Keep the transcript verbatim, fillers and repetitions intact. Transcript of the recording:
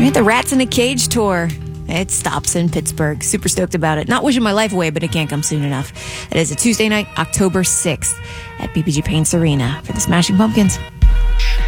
Yeah, the Rats in a Cage tour. It stops in Pittsburgh. Super stoked about it. Not wishing my life away, but it can't come soon enough. It is a Tuesday night, October sixth at B B G Paints Arena for the Smashing Pumpkins.